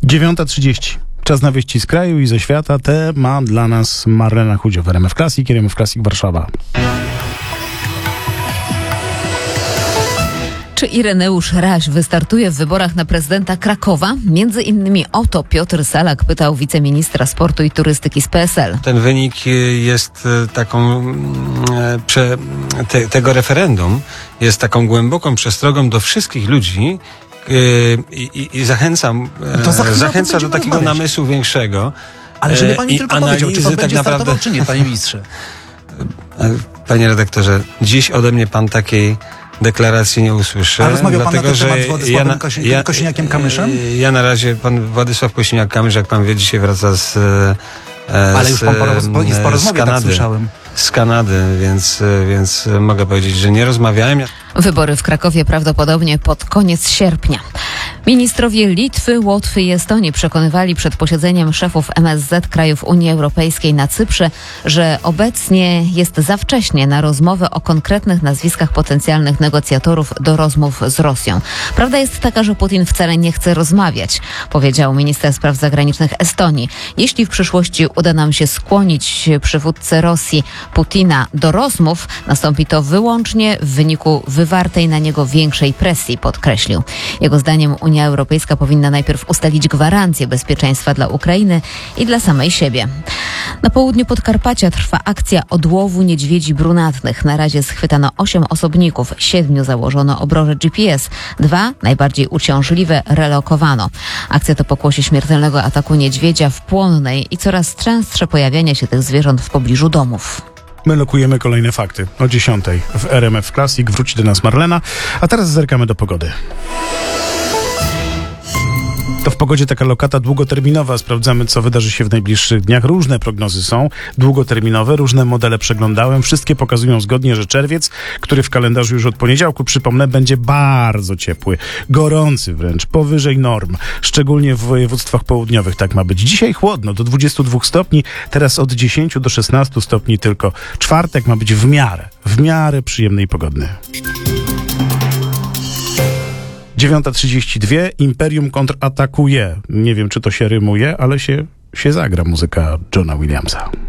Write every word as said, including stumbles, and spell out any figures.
dziewiąta trzydzieści. Czas na wieści z kraju i ze świata. Te ma dla nas Marlena Chudzio w R M F Classic, R M F Classic Warszawa. Czy Ireneusz Raś wystartuje w wyborach na prezydenta Krakowa? Między innymi o to Piotr Salak pytał wiceministra sportu i turystyki z P S L. Ten wynik jest taką, prze, te, tego referendum jest taką głęboką przestrogą do wszystkich ludzi i, i, i zachęcam, zachęca do takiego rozmawiać. namysłu większego. Ale żeby pan mi tylko powiedział, czy pan tak będzie naprawdę... startował, czy nie, panie ministrze? Panie redaktorze, dziś ode mnie pan takiej deklaracji nie usłyszę. A rozmawiał pan dlatego, na ten temat że z Władysławem ja, Kosi- ja, Kosiniakiem-Kamyszem? Ja na razie, pan Władysław Kosiniak-Kamysz, jak pan wie, dzisiaj wraca z e, Ale już pan po, roz, jest po rozmowie, tak Kanady, słyszałem. z Kanady, więc, więc mogę powiedzieć, że nie rozmawiałem. Wybory w Krakowie prawdopodobnie pod koniec sierpnia. Ministrowie Litwy, Łotwy i Estonii przekonywali przed posiedzeniem szefów M S Z krajów Unii Europejskiej na Cyprze, że obecnie jest za wcześnie na rozmowę o konkretnych nazwiskach potencjalnych negocjatorów do rozmów z Rosją. Prawda jest taka, że Putin wcale nie chce rozmawiać, powiedział minister spraw zagranicznych Estonii. Jeśli w przyszłości uda nam się skłonić przywódcę Rosji Putina do rozmów, nastąpi to wyłącznie w wyniku wywartej na niego większej presji, podkreślił. Jego zdaniem Unia Europejska powinna najpierw ustalić gwarancje bezpieczeństwa dla Ukrainy i dla samej siebie. Na południu Podkarpacia trwa akcja odłowu niedźwiedzi brunatnych. Na razie schwytano osiem osobników, siedmiu założono obroże G P S, dwa, najbardziej uciążliwe, relokowano. Akcja to pokłosie śmiertelnego ataku niedźwiedzia w Płonnej i coraz częstsze pojawiania się tych zwierząt w pobliżu domów. My lokujemy kolejne fakty o dziesiątej w R M F Classic. Wróci do nas Marlena, a teraz zerkamy do pogody. To w pogodzie taka lokata długoterminowa. Sprawdzamy, co wydarzy się w najbliższych dniach. Różne prognozy są długoterminowe, różne modele przeglądałem. Wszystkie pokazują zgodnie, że czerwiec, który w kalendarzu już od poniedziałku, przypomnę, będzie bardzo ciepły, gorący wręcz, powyżej norm. Szczególnie w województwach południowych tak ma być. Dzisiaj chłodno, do dwudziestu dwóch stopni, teraz od dziesięciu do szesnastu stopni tylko. Czwartek ma być w miarę, w miarę przyjemny i pogodny. dziewiąta trzydzieści dwa. Imperium kontratakuje. Nie wiem, czy to się rymuje, ale się, się zagra muzyka Johna Williamsa.